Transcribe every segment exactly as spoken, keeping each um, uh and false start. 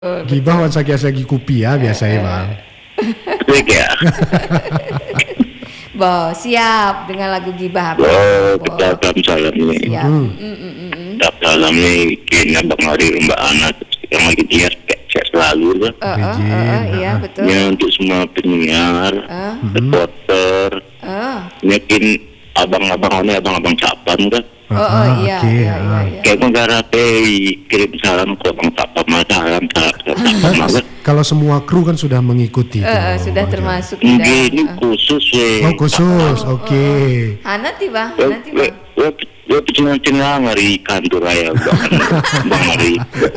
Oh, Gibah wan betul. sagi-sagi kupi ya biasanya bang. Baik ya. Bo, siap dengan lagu gibah apa? Oh, Bo. kita dalam salam nih. Siap. Hmm. Mm, mm, mm, mm. Dalam salam nih, kini Bang Ari Mbak Ana yang lagi dia sehat selalu kan. Eh, eh, Bijin, eh, eh, iya ah. betul. Ya untuk semua penyiar, Eh, reporter, eh. mungkin abang-abang ini abang-abang capan kan. Oh, oh, Ah, iya, oke, iya, ah. iya, iya. Kayak negara teh kirim salam ke Bang Capan, mas salam salam salam banget. Kalau semua kru kan sudah mengikuti Eh, tuh, eh, sudah Bang Joy. termasuk Mungkin tidak? ini Eh. khusus ya. Oh khusus, oke. Hanati bang, Ya, hanati ya, bang. ya, ya, cengang-cengang ngari kantor raya Bang Bang Ari.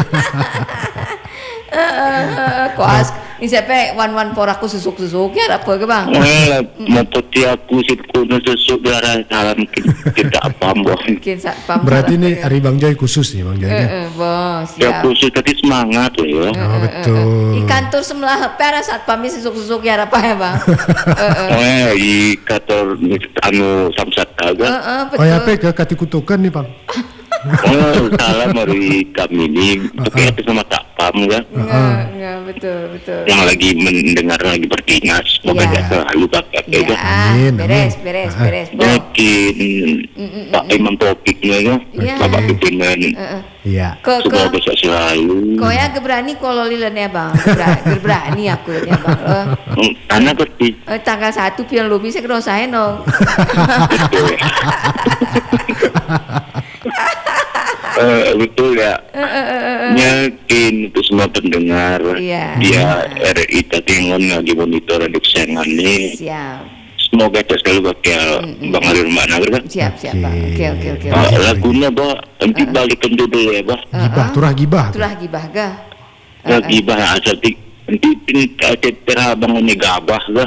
Eh, eh, eh, Koas, ini siapa wan wan poraku susuk susuk ya apa ke bang? Eh, mau peti aku sih kuno sesuk darah salam kita apa Bang. Mungkin saat pam. Berarti ini hari Bang Joy khusus nih Bang Joy. Eh, kan? eh, bo, Ya siap. khusus tadi semangat loh ya. Oh betul. Di kantor sebelah pera saat pami susuk susuk ya apa ya bang? Eh, eh, Eh, di kantor anu Samsat eh, Aga. eh, Oh ya betul. pe ke katikutukan nih bang. Oh, salam dari kami ini tapi itu sama tak paham kan. Enggak, enggak betul, betul. Yang lagi mendengar lagi berdinas, semoga Iya. dia selalu pakai Ya, kan. Amin, beres, amin. beres, Ah. beres, bo. Mungkin Pak Imam Topiknya ya, Iya. Bapak Pimpinan. Eh, eh. Iya. Ke ke Semoga sehat selalu. kau ya geberani kalau lilan ya bang, Gebra- geberani aku ya bang. Eh, Hmm, Karena berarti eh, tanggal satu pion lebih saya kerosain dong. betul. Eh, betul ya. Yakin itu semua pendengar. Iya. Dia R I Tatingon lagi monitor ada kesayangan nih. Siap, Semoga kita selalu bakal Bang Ali Mbak Nagar kan. siap, siap bang. Oke, oke, oke. Ah, oke. lagunya bah nanti balikan dulu ya bah. Gibah, turah gibah. tuh. Itulah gibah ga. Lagi bah asal ti nanti pinta cetera bangun ni gabah lah.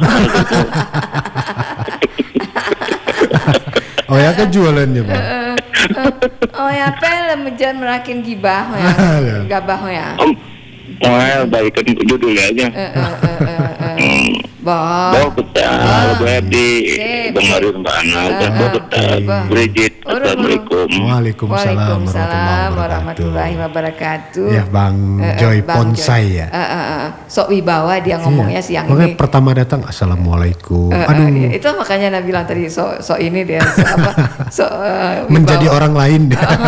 Oh ya kan jualannya bang. Oh ya pel menjan merakin gibah ya, gabah ya. Om, oh balikan judul aja. Eh, eh, eh, eh, eh. Bah. Bawa kita, berarti Sip, Bang sip. Ali Mbak Ana, Ah, bawa ah, kita, bah. Bridget, Urus, urus. Assalamualaikum. Waalaikumsalam Waalaikumsalam warahmatullahi warahmatullahi wabarakatuh. Ya Bang Eh, eh, Joy Bang Ponsai Joy. ya. Eh, eh, eh. Sok wibawa dia ngomongnya Iya. siang Makanya ini. pertama datang assalamualaikum. Eh, eh, Aduh, iya, itu makanya Nabi bilang tadi sok sok ini dia sok apa sok eh, wibawa. menjadi orang lain.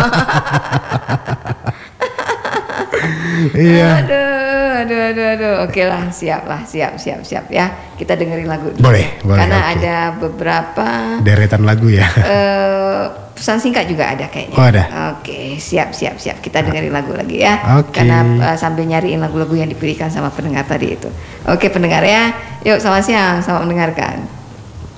Iya. Aduh, aduh, aduh, aduh. Oke lah, siap lah, siap, siap, siap ya. Kita dengerin lagu dulu. Boleh, boleh, Karena oke. ada beberapa Deretan lagu ya. eh, pesan singkat juga ada kayaknya. Oh, ada. Oke, siap, siap, siap. Kita dengerin lagu lagi ya. Oke. Karena eh, sambil nyariin lagu-lagu yang dipilihkan sama pendengar tadi itu. Oke, pendengar ya. Yuk, selamat siang, selamat mendengarkan.